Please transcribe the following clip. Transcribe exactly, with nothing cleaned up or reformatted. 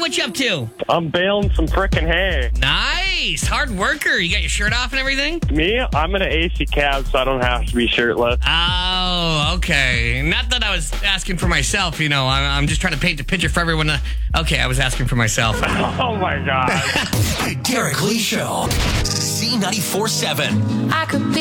what you up to? I'm baling some frickin' hay. Nice. Hard worker. You got your shirt off and everything? Me, I'm in an A C cab, so I don't have to be shirtless. Oh, okay. Not that I was asking for myself, you know. I'm, I'm just trying to paint the picture for everyone. To, okay, I was asking for myself. Oh, my God. Derek Lee Show. Z ninety-four seven. I could be